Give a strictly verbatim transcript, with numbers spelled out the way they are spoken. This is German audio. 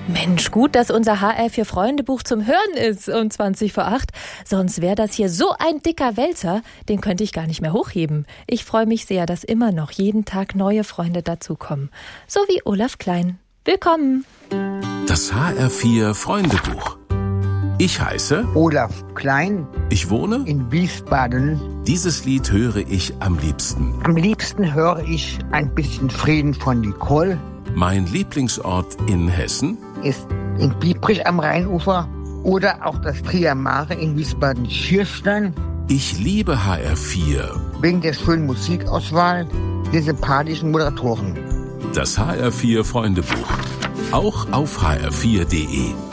Mensch, gut, dass unser H R vier Freundebuch zum Hören ist um zwanzig vor acht. Sonst wäre das hier so ein dicker Wälzer, den könnte ich gar nicht mehr hochheben. Ich freue mich sehr, dass immer noch jeden Tag neue Freunde dazukommen. So wie Olaf Klein. Willkommen. Das H R vier Freundebuch. Ich heiße Olaf Klein. Ich wohne in Wiesbaden. Dieses Lied höre ich am liebsten. Am liebsten höre ich ein bisschen Frieden von Nicole. Mein Lieblingsort in Hessen ist in Biebrich am Rheinufer oder auch das Trier Mare in Wiesbaden-Schirstein. Ich liebe H R vier. Wegen der schönen Musikauswahl, der sympathischen Moderatoren. Das H R vier Freundebuch. Auch auf h r vier punkt de.